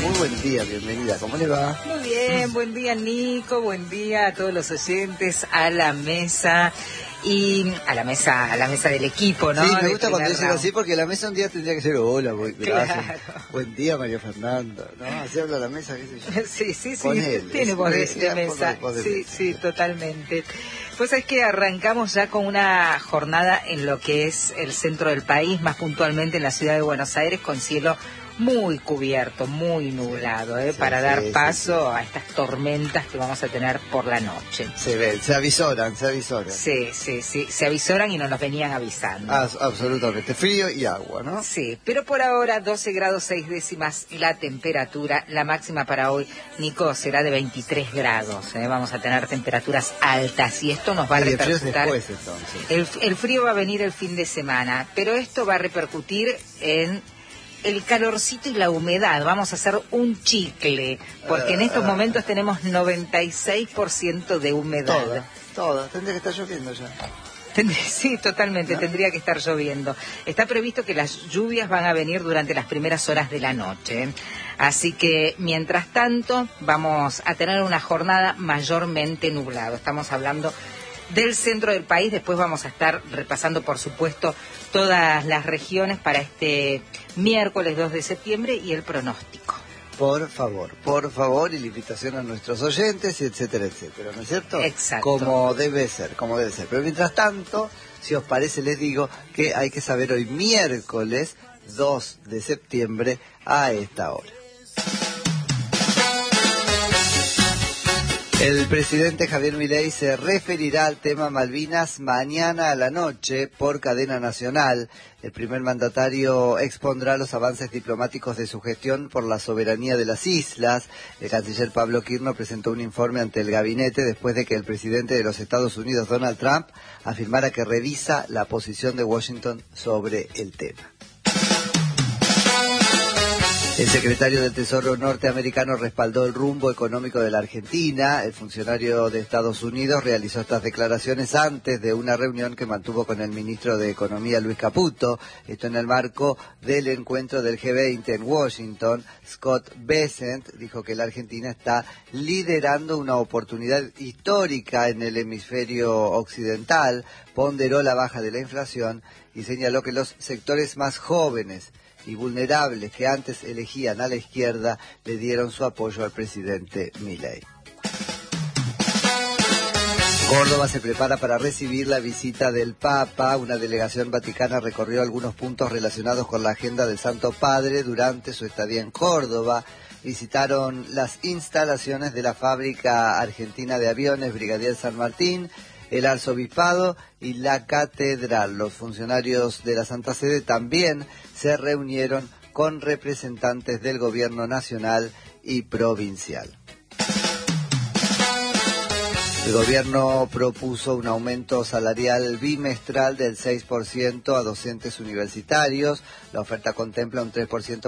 muy buen día, bienvenida, ¿cómo le va? Muy bien, buen día Nico, buen día a todos los oyentes, a la mesa y a la mesa del equipo, ¿no? Sí, me gusta cuando dicen así porque la mesa un día tendría que ser hola, gracias, claro. Buen día María Fernanda, ¿no? Así habla la mesa, qué sé yo. Sí, Tiene voz de mesa, sí, totalmente. Pues es que arrancamos ya con una jornada en lo que es el centro del país, más puntualmente en la ciudad de Buenos Aires, con cielo muy cubierto, muy nublado, para dar paso a estas tormentas que vamos a tener por la noche. Se avisoran. Sí, se avisoran y nos los venían avisando. Absolutamente, frío y agua, ¿no? Sí, pero por ahora 12 grados 6 décimas la temperatura, la máxima para hoy, Nico, será de 23 grados, vamos a tener temperaturas altas y esto nos va a repercutir. Después, entonces. El frío va a venir el fin de semana, pero esto va a repercutir en el calorcito y la humedad. Vamos a hacer un chicle, porque en estos momentos tenemos 96% de humedad. Toda. Tendría que estar lloviendo ya. Sí, totalmente, ¿no? Tendría que estar lloviendo. Está previsto que las lluvias van a venir durante las primeras horas de la noche. Así que, mientras tanto, vamos a tener una jornada mayormente nublada. Estamos hablando del centro del país, después vamos a estar repasando, por supuesto, todas las regiones para este miércoles 2 de septiembre y el pronóstico. Por favor, y la invitación a nuestros oyentes, etcétera, ¿no es cierto? Exacto. Como debe ser. Pero mientras tanto, si os parece, les digo que hay que saber hoy miércoles 2 de septiembre a esta hora. El presidente Javier Milei se referirá al tema Malvinas mañana a la noche por cadena nacional. El primer mandatario expondrá los avances diplomáticos de su gestión por la soberanía de las islas. El canciller Pablo Quirno presentó un informe ante el gabinete después de que el presidente de los Estados Unidos, Donald Trump, afirmara que revisa la posición de Washington sobre el tema. El secretario del Tesoro norteamericano respaldó el rumbo económico de la Argentina. El funcionario de Estados Unidos realizó estas declaraciones antes de una reunión que mantuvo con el ministro de Economía, Luis Caputo. Esto en el marco del encuentro del G20 en Washington. Scott Bessent dijo que la Argentina está liderando una oportunidad histórica en el hemisferio occidental, ponderó la baja de la inflación y señaló que los sectores más jóvenes y vulnerables que antes elegían a la izquierda le dieron su apoyo al presidente Milei. Córdoba se prepara para recibir la visita del Papa. Una delegación vaticana recorrió algunos puntos relacionados con la agenda del Santo Padre durante su estadía en Córdoba. Visitaron las instalaciones de la fábrica argentina de aviones Brigadier San Martín, el arzobispado y la catedral. Los funcionarios de la Santa Sede también se reunieron con representantes del gobierno nacional y provincial. El gobierno propuso un aumento salarial bimestral del 6% a docentes universitarios. La oferta contempla un 3%